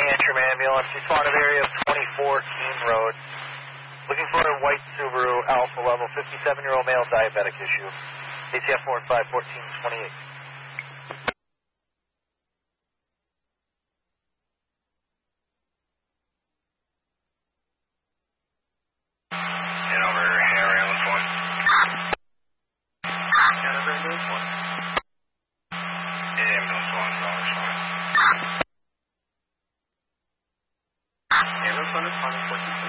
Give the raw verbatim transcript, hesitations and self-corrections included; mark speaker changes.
Speaker 1: Antrim ambulance, responded area of twenty-four Keene Road. Looking for a white Subaru Alpha level, fifty-seven-year-old male diabetic issue. A T F four and five, fourteen twenty-eight.
Speaker 2: And over here, ambulance one.
Speaker 1: And over ambulance one.
Speaker 2: Yeah, ambulance one, dollars one.
Speaker 1: Ambulance one responding, fourteen